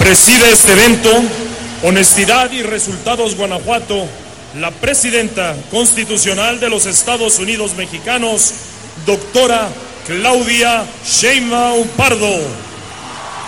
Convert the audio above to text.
Preside este evento, Honestidad y Resultados Guanajuato, la presidenta constitucional de los Estados Unidos Mexicanos, doctora Claudia Sheinbaum Pardo.